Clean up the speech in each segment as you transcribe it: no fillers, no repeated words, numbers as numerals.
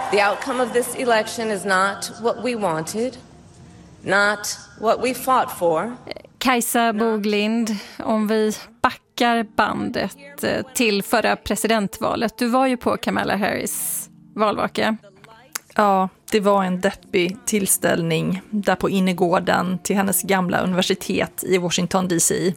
The outcome of this election is not what we wanted, not what we fought for. Kajsa Boglind, om vi backar bandet till förra presidentvalet. Du var ju på Kamala Harris valvaka. Ja, det var en deppig tillställning där på innergården till hennes gamla universitet i Washington DC.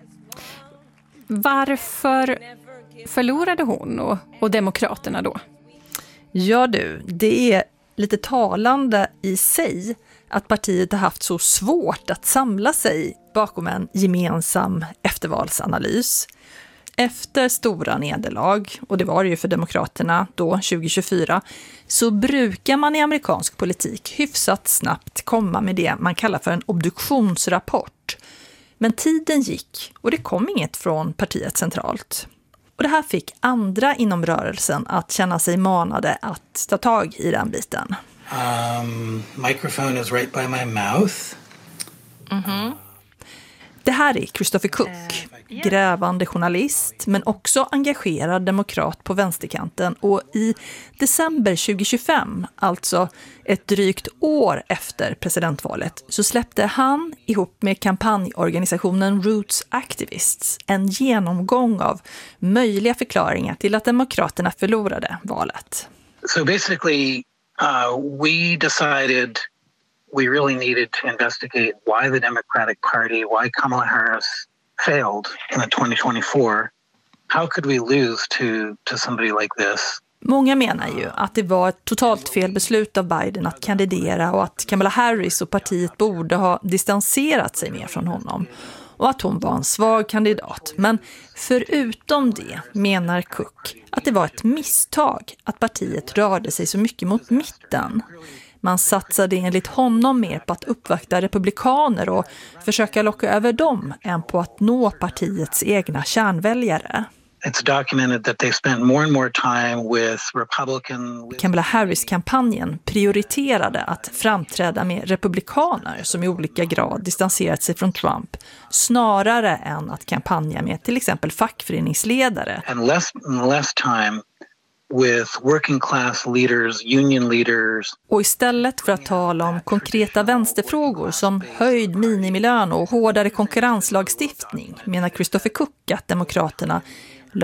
Varför förlorade hon och demokraterna då? Ja du, det är lite talande i sig att partiet har haft så svårt att samla sig bakom en gemensam eftervalsanalys. Efter stora nederlag, och det var det ju för demokraterna då 2024, så brukar man i amerikansk politik hyfsat snabbt komma med det man kallar för en obduktionsrapport. Men tiden gick och det kom inget från partiet centralt. Och det här fick andra inom rörelsen att känna sig manade att ta tag i den biten. Microphone is right by my mouth. Det här är Christopher Cook, grävande journalist men också engagerad demokrat på vänsterkanten, och i december 2025, alltså ett drygt år efter presidentvalet, så släppte han ihop med kampanjorganisationen Roots Activists en genomgång av möjliga förklaringar till att demokraterna förlorade valet. So basically, we decided we really needed to investigate why the Democratic Party, why Kamala Harris failed in the 2024. How could we lose to somebody like this? Många menar ju att det var ett totalt fel beslut av Biden att kandidera och att Kamala Harris och partiet borde ha distanserat sig mer från honom och att hon var en svag kandidat. Men förutom det menar Cook att det var ett misstag att partiet rörde sig så mycket mot mitten. Man satsade enligt honom mer på att uppvakta republikaner och försöka locka över dem än på att nå partiets egna kärnväljare. It's documented that they spent more and more time with Republican... Kamala Harris-kampanjen prioriterade att framträda med republikaner som i olika grad distanserat sig från Trump, snarare än att kampanja med till exempel fackföreningsledare. And less time with working class leaders, union leaders. Och istället för att tala om konkreta vänsterfrågor som höjd minimilön och hårdare konkurrenslagstiftning menar Christopher Cook att demokraterna